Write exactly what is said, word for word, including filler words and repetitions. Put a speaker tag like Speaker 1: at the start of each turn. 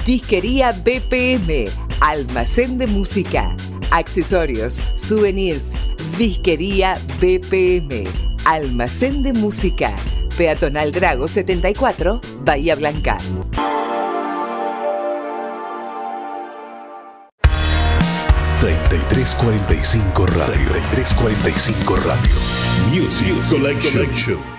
Speaker 1: Disquería B P M, almacén de música, accesorios, souvenirs. Disquería B P M, almacén de música. Peatonal Drago setenta y cuatro, Bahía Blanca.
Speaker 2: treinta y tres cuarenta y cinco Radio. treinta y tres cuarenta y cinco Radio. Music Collection.